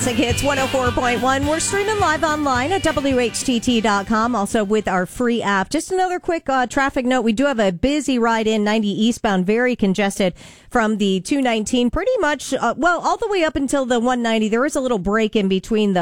Hits 104.1. We're streaming live online at WHTT.com, also with our free app. Just another quick traffic note. We do have a busy ride in 90 eastbound, very congested from the 219, pretty much, all the way up until the 190. There is a little break in between the